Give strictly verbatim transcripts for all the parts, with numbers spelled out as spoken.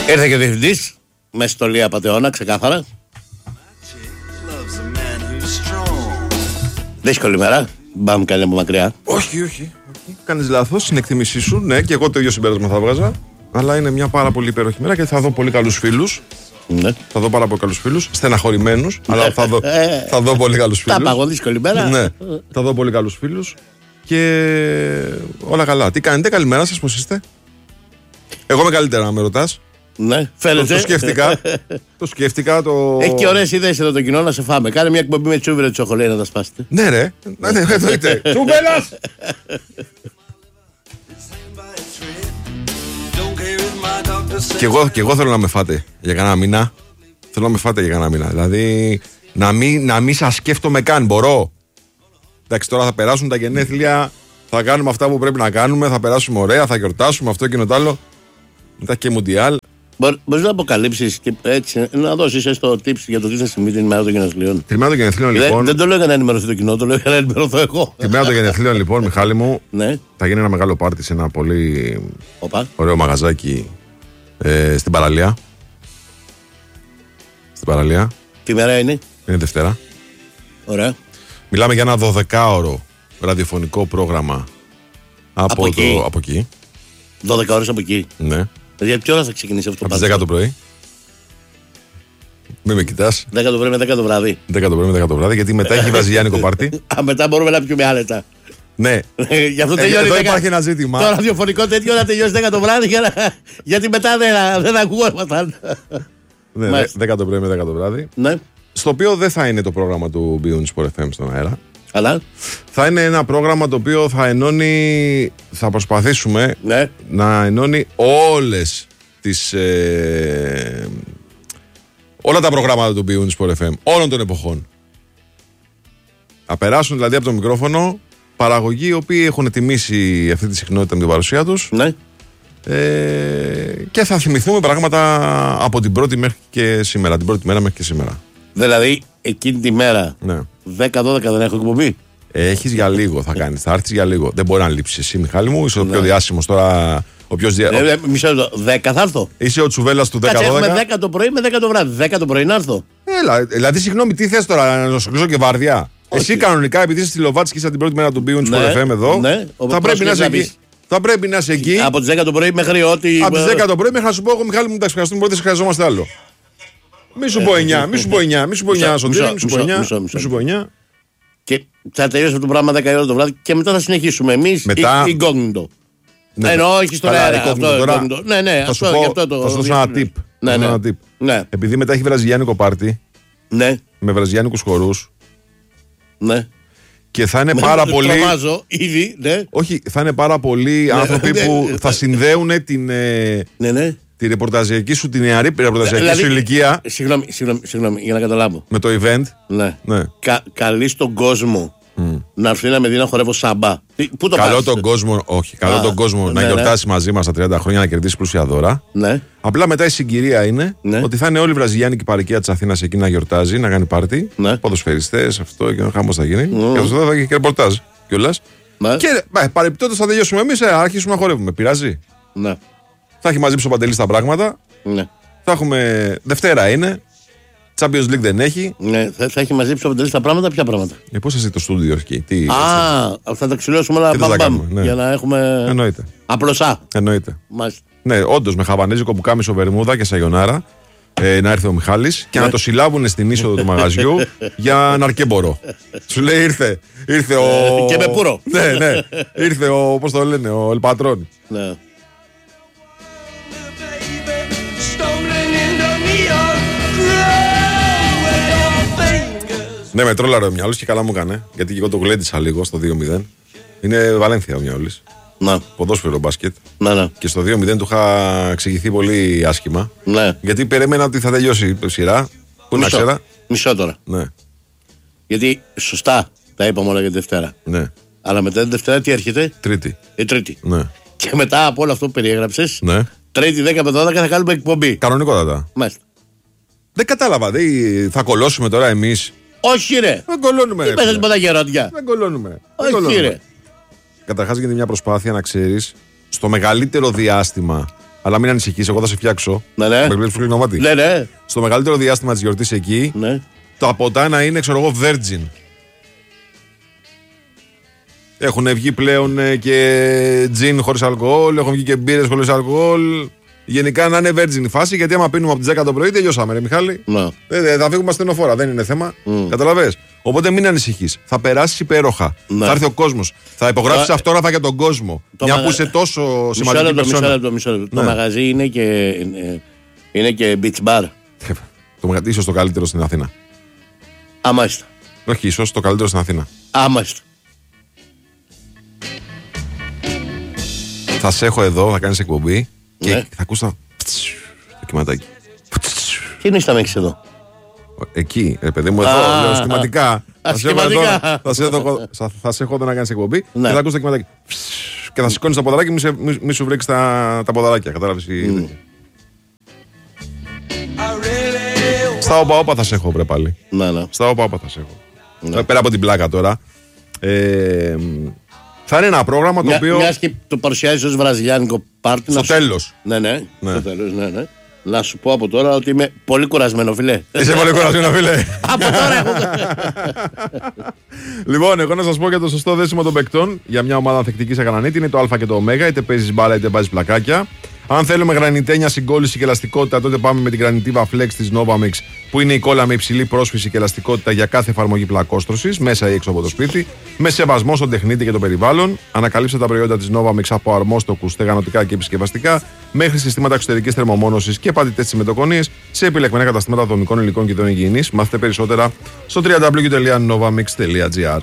Ήρθε και ο διευθυντής με στολή απατεώνα, ξεκάθαρα. Δύσκολη μέρα. Μπαμ, καλή από μακριά. Όχι, όχι. όχι. Κάνεις λάθος στην εκτίμησή σου. Ναι, και εγώ το ίδιο συμπέρασμα θα βγάζα. Αλλά είναι μια πάρα πολύ υπέροχη μέρα και θα δω πολύ καλούς φίλους. Ναι. Θα δω πάρα πολύ καλούς φίλους. Στεναχωρημένους. Αλλά θα δω, θα δω πολύ καλούς φίλους. Τα παγώ, δύσκολη μέρα. Ναι, θα δω πολύ καλούς φίλους. Και όλα καλά. Τι κάνετε, καλημέρα σας, πώς είστε? Εγώ είμαι καλύτερα, να με ρωτάς. Ναι, φαίνεται. Το, το σκέφτηκα. το σκέφτηκα. Το... Έχει και ωραίες ιδέες εδώ το κοινό να σε φάμε. Κάνε μια εκπομπή με τσούβιρα τσοχολέ να τα σπάσετε. Ναι, ρε. Ναι, ναι, εννοείται. Τσούβελας! Και εγώ, και εγώ θέλω να με φάτε για κανένα μήνα. Θέλω να με φάτε για κανένα μήνα. Δηλαδή να μην, να μην σας σκέφτομαι καν. Μπορώ. Εντάξει, τώρα θα περάσουν τα γενέθλια. Θα κάνουμε αυτά που πρέπει να κάνουμε. Θα περάσουμε ωραία. Θα γιορτάσουμε αυτό και το άλλο. Μετά και Μουντιάλ. Μπορείς να αποκαλύψεις και έτσι, να δώσεις έστω tips για το τι θα συμβεί την ημέρα των γενεθλίων. Την ημέρα των γενεθλίων, λοιπόν. Δεν, δεν το λέω για να ενημερωθεί το κοινό, το λέω για να ενημερωθώ εγώ. Την ημέρα των γενεθλίων, λοιπόν, Μιχάλη μου, ναι. Θα γίνει ένα μεγάλο πάρτι σε ένα πολύ Οπα. ωραίο μαγαζάκι ε, στην παραλία. Στην παραλία. Τι μέρα είναι? Είναι Δευτέρα. Ωραία. Μιλάμε για ένα δωδεκάωρο ραδιοφωνικό πρόγραμμα από, από, το, εκεί. από εκεί. δώδεκα ώρες από εκεί. Ναι. Δηλαδή, ποια ώρα θα ξεκινήσει αυτό? Από τις δέκα το πρωί. Μην με κοιτάς. δέκα το πρωί με δέκα το βράδυ. δέκα το πρωί με δέκα το βράδυ, γιατί μετά έχει βραζιλιάνικο πάρτι. Α, μετά μπορούμε να πιούμε άλετα. Ναι. Γι' αυτό τελειώνει. Εδώ υπάρχει ένα ζήτημα. Το ραδιοφωνικό τέτοιο να τελειώσει δέκα το βράδυ, για να... γιατί μετά δεν, δεν ακουγόμασταν. Ναι, δέκα το πρωί με δέκα το βράδυ. Ναι. Στο οποίο δεν θα είναι το πρόγραμμα του Beyond Sport εφ εμ στον αέρα. Αλλά. Θα είναι ένα πρόγραμμα το οποίο θα ενώνει, θα προσπαθήσουμε ναι. να ενώνει όλες τις ε, όλα τα προγράμματα του Beyond Sport εφ εμ όλων των εποχών. Θα περάσουν δηλαδή από το μικρόφωνο παραγωγοί οι οποίοι έχουν τιμήσει αυτή τη συχνότητα με την παρουσία τους. Ναι. Ε, και θα θυμηθούμε πράγματα από την πρώτη μέχρι και σήμερα, την πρώτη μέρα μέχρι και σήμερα. Δηλαδή εκείνη τη μέρα ναι. δέκα δώδεκα δεν έχω εκπομπή. Έχεις για λίγο, θα κάνεις, θα έρθεις για λίγο. Δεν μπορεί να λείψεις εσύ, Μιχάλη μου, είσαι ο πιο διάσημος τώρα. Ο πιο δια... ε, μισό λεπτό, δέκα θα έρθω. Είσαι ο Τσουβέλλας του δέκα δώδεκα. Έχουμε δέκα το πρωί με δέκα το βράδυ. δέκα το πρωί να έρθω. Έλα, δηλαδή συγγνώμη, τι θες τώρα, να σου κλείσω και βαρδιά? Όχι. Εσύ κανονικά, επειδή είσαι στη Λοβάτση και είσαι την πρώτη μέρα του Beyond Sport εφ εμ εδώ, ναι, θα, πρέπει να είσαι εκεί. θα πρέπει να είσαι εκεί. Από τις δέκα το πρωί μέχρι ό,τι. Από τις δέκα το πρωί μέχρι να σου πω εγώ, Μιχάλη μου, τα ευχαριστούμε, πρώτα χρειαζόμαστε άλλο. Μη σου πω εννιά, μη σου πω εννιά, μη σου πω εννιά, Σωτήρη, μη σου πω εννιά. Και θα τελειώσει αυτό το πράγμα δέκα ώρα το βράδυ και μετά θα συνεχίσουμε εμείς incognito. Ναι, ενώ όχι στον αέρα. Αυτό τώρα, ναι, ναι, θα σου πω, αυτό το. Θα σου δώσω ένα tip. Ναι, ναι. Ένα tip. Ναι. Επειδή μετά έχει βραζιλιάνικο πάρτι. Ναι. Με βραζιλιάνικους χορούς. Ναι. Και θα είναι πάρα πολλοί. Τρομάζω ήδη, ναι. Όχι, θα είναι πάρα πολλοί άνθρωποι που θα συνδέουν την. Ναι, ναι. Τη ρεπορταζιακή σου, την νεαρή ρεπορταζιακή δηλαδή, σου ηλικία. Συγγνώμη, συγγνώμη, συγγνώμη, για να καταλάβω. Με το event. Ναι. ναι. Κα, καλεί στον κόσμο mm. να έρθει να με δει να χορεύω σάμπα. Πού το καλό πας? τον κόσμο, όχι. Καλό Α, τον κόσμο ναι, να γιορτάσει ναι. μαζί μας τα τριάντα χρόνια, να κερδίσει πλούσια δώρα. Ναι. Απλά μετά η συγκυρία είναι ναι. ότι θα είναι όλη η βραζιλιάνικη παροικία της Αθήνας εκεί να γιορτάζει, να κάνει πάρτι. Ναι. Ποδοσφαιριστές, αυτό και ο χάμος θα γίνει. Mm. Και αυτό θα έχει και ρεπορτάζ κιόλας. Ναι. Και παρεπιπτόντως θα τελειώσουμε εμείς, ε, αρχίσουμε να χορεύουμε. Πειράζει. Ναι. Θα έχει μαζέψει ο Παντελής τα πράγματα. Ναι. Θα έχουμε. Δευτέρα είναι. Champions League δεν έχει. Ναι, θα, θα έχει μαζέψει ο Παντελής τα πράγματα. Ποια πράγματα? Ε, πώς είσαι το στούντιο εκεί. Τι, Α, έτσι. Θα τα ξυλώσουμε όλα μπαμ, μπαμ, ναι. για να έχουμε. Εννοείται. Απλωσά. Εννοείται. Μάλιστα. Ναι, όντως με χαβανέζικο πουκάμισο βερμούδα και σαγιονάρα. Ε, να έρθει ο Μιχάλης και ναι. να το συλλάβουν στην είσοδο του μαγαζιού για ναρκέμπορο. Σου λέει ήρθε. Ήρθε ο. Και με πουρο. Ναι, ναι. Ήρθε ο. Πώς το λένε, ο Ελπατρών. Ναι. Ναι, με τρόλαρε ο Μιαούλης και καλά μου έκανε. Γιατί και εγώ το γλέντισα λίγο στο δύο μηδέν. Είναι Βαλένθια ο Μιαούλης. Να. Ποδόσφαιρο μπάσκετ. Ναι, ναι. Και στο δύο μηδέν του είχα εξηγηθεί πολύ άσχημα. Ναι. Γιατί περίμενα ότι θα τελειώσει η σειρά. Πού να ξέρα. Μισό τώρα. Ναι. Γιατί σωστά τα είπαμε όλα για τη Δευτέρα. Ναι. Αλλά μετά την Δευτέρα τι έρχεται? Τρίτη. Η Τρίτη. Ναι. Και μετά από όλο αυτό που περιέγραψες, ναι. Τρίτη δέκα με δώδεκα θα κάνουμε εκπομπή. Κανονικότατα. Μάλιστα. Δεν κατάλαβα. Δεν θα κολώσουμε τώρα εμείς. Όχι, ρε. Δεν κολώνουμε. Δεν πέθανε τίποτα γερόντια. Δεν κολώνουμε. Όχι, δεν ρε. Καταρχάς γίνεται μια προσπάθεια να ξέρεις στο μεγαλύτερο διάστημα Αλλά μην ανησυχείς, εγώ θα σε φτιάξω. Ναι, ναι. Με βλέπεις κλινομάτι. Ναι, ναι. Στο μεγαλύτερο διάστημα της γιορτής εκεί, Ναι. τα ποτά να είναι, ξέρω εγώ, virgin. Έχουν βγει πλέον και τζιν χωρίς αλκοόλ, έχουν βγει και μπύρες χωρίς αλκοόλ. Γενικά να είναι virgin η φάση, γιατί άμα πίνουμε από τις δέκα το πρωί, τελειώσαμε, ρε Μιχάλη. Ναι. Ε, θα φύγουμε ασθενοφόρα, δεν είναι θέμα. Mm. Καταλαβες. Οπότε μην ανησυχείς. Θα περάσεις υπέροχα. Ναι. Θα έρθει ο κόσμος. Θα υπογράψεις Το... αυτόγραφα για τον κόσμο. Το μια μαγα... που είσαι τόσο μισό σημαντική λεπτό, περσόνα. μισό λεπτό, μισό λεπτό. Ναι. Το μαγαζί είναι και, είναι και beach bar. Το μεγα... ίσως το καλύτερο στην Αθήνα. Άμαστα. Όχι, ίσως το καλύτερο στην Αθήνα. Άμαστα. Θα σε έχω εδώ, θα κάνεις εκπομπή και Ναι. θα ακούς τα... το κυματάκι. Τι είναι στα έχεις εδώ. Εκεί, ρε παιδί μου, εδώ, Α, λέω σχηματικά. Θα σε έχω εδώ- σχηματικά. θα σε έχω- θα- θα σε έχω εδώ να κάνεις εκπομπή Ναι. και θα ακούς τα κυματάκι. Και θα σηκώνεις τα ποδαράκια, μη, σε- μη, μη σου βρέξει τα, τα ποδαράκια. Κατάλαβες. Mm. Στα όπα όπα θα σε έχω, βρε πάλι. Ναι, ναι. Στα όπα όπα θα σε έχω. Ναι. Πέρα από την πλάκα τώρα. Ε, θα είναι ένα πρόγραμμα το Μια, οποίο. μιας και το παρουσιάζεις ως βραζιλιάνικο πάρτι. Στο να σου- τέλος. Ναι, ναι. Ναι. Στο τέλος, ναι, ναι. Να σου πω από τώρα ότι είμαι πολύ κουρασμένο, φιλέ. Είσαι πολύ κουρασμένο, φίλε. Από τώρα έχω. Λοιπόν, εγώ να σας πω για το σωστό δέσιμο των παικτών για μια ομάδα ανθεκτική σε γρανίτη. Είναι το Α και το Ω, είτε παίζεις μπάλα είτε βάζεις πλακάκια. Αν θέλουμε γρανιτένια, συγκόλληση και ελαστικότητα, τότε πάμε με την γρανιτίβα Flex της Novamix, που είναι η κόλλα με υψηλή πρόσφυση και ελαστικότητα για κάθε εφαρμογή πλακόστρωσης, μέσα ή έξω από το σπίτι, με σεβασμό στον τεχνίτη και το περιβάλλον. Ανακαλύψτε τα προϊόντα της Novamix από αρμόστοκους, στεγανοτικά και επισκευαστικά, μέχρι συστήματα εξωτερικής θερμομόνωσης και πατητές τσιμεντοκονίες σε επιλεγμένα καταστήματα δομικών υλικών και ειδών υγιεινής. Μάθετε περισσότερα στο double-u double-u double-u τελεία novamix τελεία gr.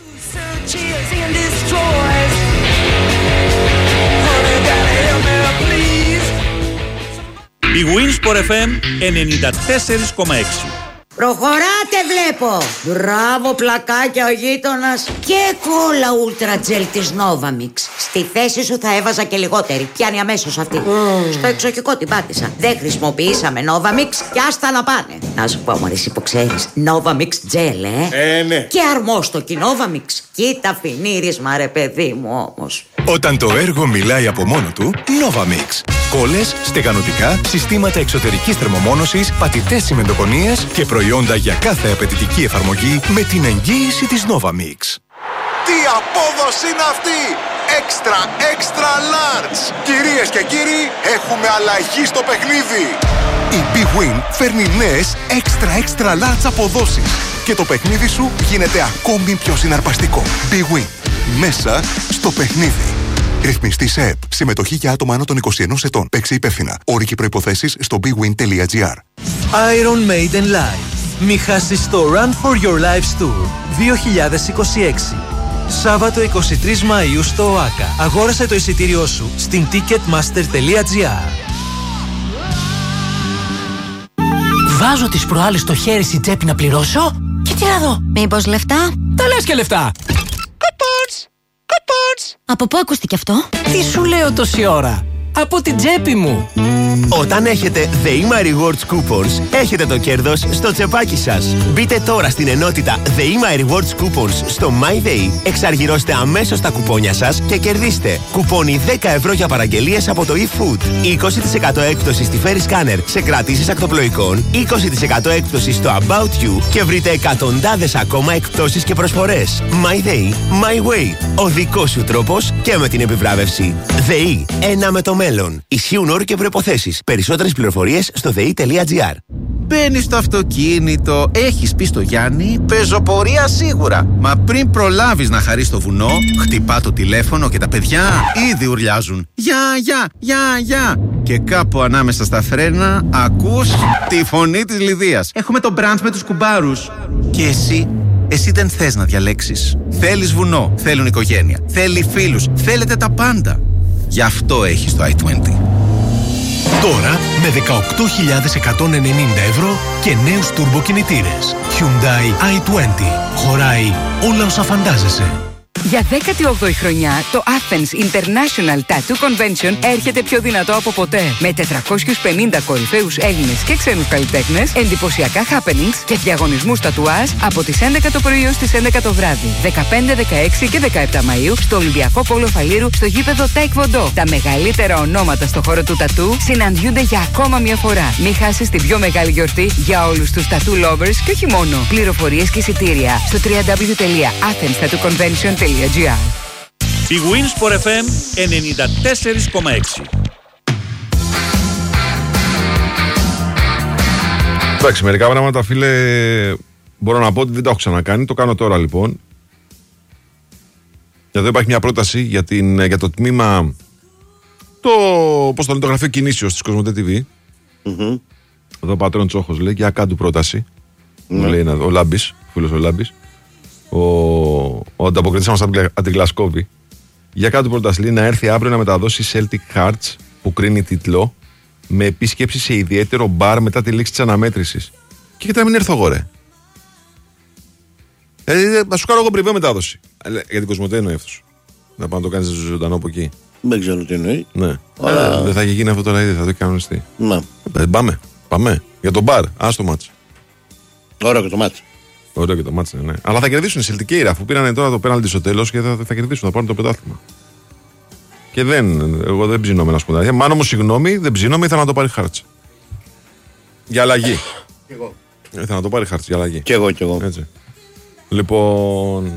Η Winsport εφ εμ ενενήντα τέσσερα κόμμα έξι. Προχωράτε βλέπω. Μπράβο πλακάκια ο γείτονας. Και κόλλα ούλτρα τζελ της Novamix. Στη θέση σου θα έβαζα και λιγότερη. Πιάνει αμέσως αυτή. Mm. Στο εξοχικό την πάτησα. Δεν χρησιμοποιήσαμε Novamix και άστα να πάνε. Να σου πω μωρή, εσύ που ξέρεις, Novamix τζελ, ε. Ε, ναι. Και αρμόστοκι Novamix. Κοίτα φινίρισμα ρε παιδί μου όμως. Όταν το έργο μιλάει από μόνο του, Novamix. Κόλλες, στεγανοτικά, συστήματα εξωτερικής θερμομόνωσης, πατητές τσιμεντοκονίες και προϊόντα για κάθε απαιτητική εφαρμογή με την εγγύηση της Novamix. Τι απόδοση είναι αυτή! Extra, extra large! Κυρίες και κύριοι, έχουμε αλλαγή στο παιχνίδι! Η Big Win φέρνει νέες extra, extra large αποδόσεις και το παιχνίδι σου γίνεται ακόμη πιο συναρπαστικό. Big Win. Μέσα στο παιχνίδι. Ρυθμιστή σε ΕΠ. Συμμετοχή για άτομα άνω των είκοσι ενός ετών. Παίξε υπεύθυνα. Όροι και προϋποθέσεις στο big win τελεία gr. Iron Maiden Live. Μη χάσεις το Run for Your Lives Tour δύο χιλιάδες είκοσι έξι. Σάββατο εικοστή τρίτη Μαΐου στο ΟΑΚΑ. Αγόρασε το εισιτήριό σου στην ticketmaster τελεία gr. Βάζω τις προάλλες το χέρι στην τσέπη να πληρώσω και τι να δω. Μήπως λεφτά? Τα λες και λεφτά. Κουπόνς! Κουπόνς! Από πού ακούστηκε αυτό? Τι σου λέω τόση ώρα. Από την τσέπη μου. Όταν έχετε ΔΕΗΜΑ Rewards Coupons, έχετε το κέρδος στο τσεπάκι σας. Μπείτε τώρα στην ενότητα ΔΕΗΜΑ Rewards Coupons στο MyDay, εξαργυρώστε αμέσως τα κουπόνια σας και κερδίστε κουπόνι δέκα ευρώ για παραγγελίες από το eFood, είκοσι τοις εκατό έκπτωση στη Ferry Scanner σε κρατήσεις ακτοπλοϊκών, είκοσι τοις εκατό έκπτωση στο About You και βρείτε εκατοντάδες ακόμα εκπτώσεις και προσφορές. MyDay, My Way. Ο δικός σου τρόπος και με την επιβράβευση. ΔΕΗ, ένα με το μέλλον. Ισχύουν όροι και προϋποθέσεις. Περισσότερες πληροφορίες στο δεη τελεία gr. Μπαίνεις στο αυτοκίνητο, έχεις πει στο Γιάννη, πεζοπορία σίγουρα. Μα πριν προλάβεις να χαρείς το βουνό, χτυπά το τηλέφωνο και τα παιδιά ήδη ουρλιάζουν. Γεια, γεια, γεια, γεια. Και κάπου ανάμεσα στα φρένα ακούς τη φωνή της Λιδίας. Έχουμε το μπραντς με τους κουμπάρους. Και εσύ, εσύ δεν θες να διαλέξεις. Θέλεις βουνό, θέλουν οικογένεια, θέλει φίλους, θέλετε τα πάντα. Γι' αυτό έχεις το άι είκοσι. Τώρα με δεκαοκτώ χιλιάδες εκατόν ενενήντα ευρώ και νέους τουρμποκινητήρες. Hyundai άι είκοσι. Χωράει όλα όσα φαντάζεσαι. Για δέκατη όγδοη χρονιά, το Athens International Tattoo Convention έρχεται πιο δυνατό από ποτέ. Με τετρακόσιους πενήντα κορυφαίους Έλληνες και ξένους καλλιτέχνες, εντυπωσιακά happenings και διαγωνισμούς τατουάζ από τις έντεκα το πρωί ως τις έντεκα το βράδυ. δεκαπέντε, δεκαέξι και δεκαεπτά Μαΐου στο Ολυμπιακό Πόλο Φαλήρου στο γήπεδο Taekwondo. Τα μεγαλύτερα ονόματα στο χώρο του τατού συναντιούνται για ακόμα μια φορά. Μην χάσεις την πιο μεγάλη γιορτή για όλους τους tattoo lovers και όχι μόνο. Πληροφορίες και εισιτήρια στο double-u double-u double-u τελεία athens tattoo convention τελεία gr. Η Winsport εφ εμ ενενήντα τέσσερα κόμμα έξι. Εντάξει, μερικά πράγματα, φίλε, μπορώ να πω ότι δεν τα έχω ξανακάνει. Το κάνω τώρα, λοιπόν. Εδώ υπάρχει μια πρόταση για, την, για το τμήμα, το, πώς το λένε, το γραφείο κινήσεως της Κοσμοτέ τι βι. Mm-hmm. Εδώ ο πατρόν Τσόχος λέει, για κάτω πρόταση. Mm. Ναι. Λέει, ο Λάμπης, φίλος ο Λάμπης, ο, ο ανταποκριτής μας από την Γλασκόβη. Για κάτω πρόταση λέει να έρθει αύριο να μεταδώσει Celtic Hearts, που κρίνει τίτλο, με επίσκεψη σε ιδιαίτερο μπαρ μετά τη λήξη της αναμέτρησης. Και γιατί να μην έρθω εγώ, ρε. Ε, θα σου κάνω εγώ πριβέ μετάδοση. Για την Κοσμοτέ εννοεί αυτός. Να πάω να το κάνεις ζωντανό από εκεί. Δεν ξέρω τι εννοεί. Ναι. Αλλά... Ε, δεν θα έχει γίνει αυτό τώρα ήδη, θα το κανονιστεί. Ναι. Ε, πάμε. Πάμε. Για τον μπαρ. Ας το μάτς. Ωραίο και το μάτς. Ωραίο και το μάτς, ναι. Αλλά θα κερδίσουν οι Celtics, αφού πήραν τώρα το πέναλτι στο τέλος και θα, θα κερδίσουν, θα πάρουν το πρωτάθλημα. Και δεν, εγώ δεν ψήνομαι να σου πω. Μάλλον μου συγγνώμη, δεν ψήνομαι, ήθελα να το πάρει Χάρτς. Για αλλαγή. Κι εγώ. Ήθελα να το πάρει Χάρτς για αλλαγή. Κι εγώ, κι εγώ. Έτσι. Λοιπόν.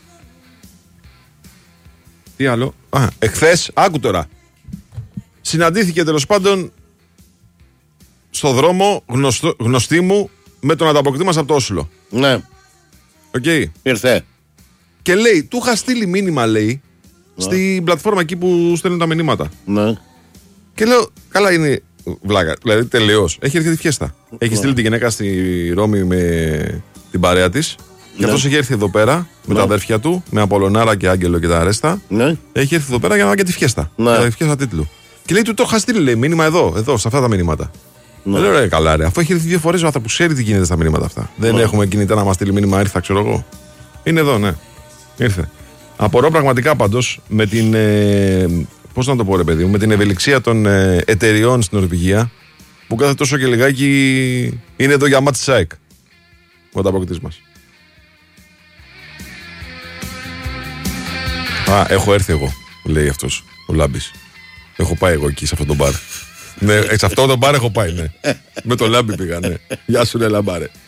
Τι άλλο. Α, εχθές, άκου τώρα. Συναντήθηκε τέλος πάντων στο δρόμο γνωστό, γνωστή μου με τον ανταποκριτή μας από το Όσλο. Ναι. Οκ. Okay. Ήρθε. Και λέει, του είχα στείλει μήνυμα, λέει, ναι, στην πλατφόρμα εκεί που στέλνουν τα μηνύματα. Ναι. Και λέω, καλά είναι βλάκα. Δηλαδή τελείως. Έχει έρθει τη φιέστα. Ναι. Έχει στείλει τη γυναίκα στη Ρώμη με την παρέα της. Και ναι, αυτός έχει έρθει εδώ πέρα, ναι, με τα αδέρφια του, με Απολωνάρα και Άγγελο και τα αρέστα. Ναι. Έχει έρθει εδώ πέρα για να κάνει και τη φιέστα. Ναι. Για τη φιέστα τίτλου. Και λέει, του το είχα στείλει, λέει, μήνυμα εδώ, εδώ, σε αυτά τα μηνύματα. Ναι. Λέω, ρε, καλά, ρε. Αφού έχει έρθει δύο φορές ο άνθρωπος που ξέρει τι γίνεται στα μηνύματα αυτά. Ναι. Δεν έχουμε κινητά να μας στείλει μήνυμα, ήρθα, ξέρω εγώ. Είναι εδώ, ναι. Ήρθε. Απορώ πραγματικά πάντως με την. Ε, πώς να το πω, ρε παιδί μου, με την ευελιξία των ε, εταιριών στην Νορβηγία που κάθε τόσο και λιγάκι είναι εδώ για μάτς ΣΑΕΚ. Ο ανταποκριτής μας. Α, έχω έρθει εγώ, λέει αυτός ο Λάμπης. Έχω πάει εγώ εκεί σε αυτό το μπαρ. Ναι, σε αυτό το μπαρ έχω πάει, ναι. Με το Λάμπη πήγα, ναι. Γεια σου, ρε Λαμπάρε.